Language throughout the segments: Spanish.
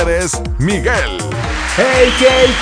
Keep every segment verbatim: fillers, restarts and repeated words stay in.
Eres Miguel. Hey, hey,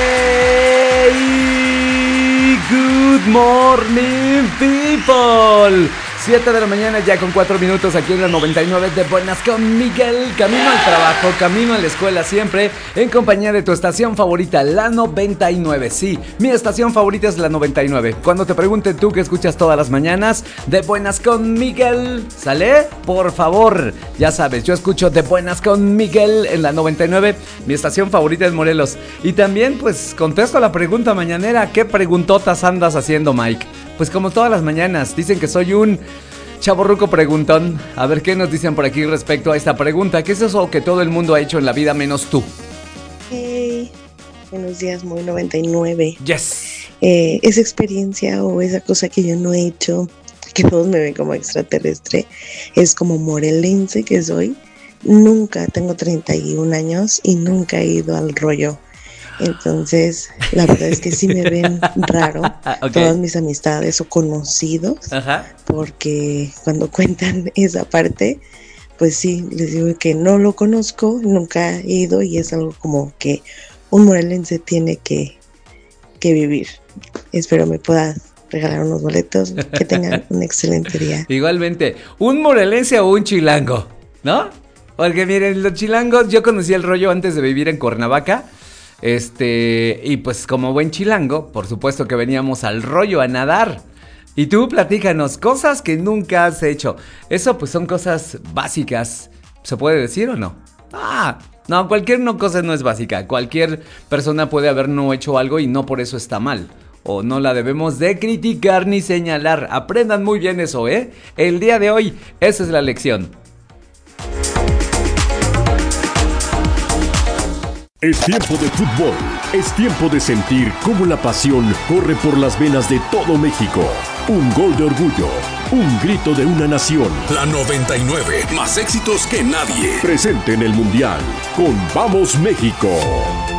hey, good morning, people. siete de la mañana ya con cuatro minutos aquí en la noventa y nueve de Buenas con Miguel. Camino al trabajo, camino a la escuela siempre en compañía de tu estación favorita, la noventa y nueve. Sí, mi estación favorita es la noventa y nueve. Cuando te pregunten tú que escuchas todas las mañanas de Buenas con Miguel, ¿sale? Por favor, ya sabes, yo escucho de Buenas con Miguel en la noventa y nueve. Mi estación favorita es Morelos. Y también pues contesto a la pregunta mañanera. ¿Qué preguntotas andas haciendo, Mike? Pues como todas las mañanas, dicen que soy un chavorruco preguntón. A ver qué nos dicen por aquí respecto a esta pregunta. ¿Qué es eso que todo el mundo ha hecho en la vida menos tú? Hey, buenos días, muy noventa y nueve. Yes. Eh, esa experiencia o esa cosa que yo no he hecho, que todos me ven como extraterrestre, es como morelense que soy. Nunca, tengo treinta y un años y nunca he ido al rollo. Entonces, la verdad es que sí me ven raro, okay, todas mis amistades o conocidos. Ajá. Porque cuando cuentan esa parte, pues sí, les digo que no lo conozco, nunca he ido y es algo como que un morelense tiene que, que vivir. Espero me puedas regalar unos boletos, que tengan un excelente día. Igualmente, un morelense o un chilango, ¿no? Porque miren, los chilangos, yo conocí el rollo antes de vivir en Cuernavaca. Este, y pues como buen chilango, por supuesto que veníamos al rollo a nadar. Y tú platícanos, cosas que nunca has hecho. Eso pues son cosas básicas, ¿se puede decir o no? Ah, no, cualquier no cosa no es básica. Cualquier persona puede haber no hecho algo y no por eso está mal. O no la debemos de criticar ni señalar. Aprendan muy bien eso, ¿eh? El día de hoy, esa es la lección. Es tiempo de fútbol, es tiempo de sentir cómo la pasión corre por las venas de todo México. Un gol de orgullo, un grito de una nación. La noventa y nueve, más éxitos que nadie. Presente en el Mundial, con Vamos México.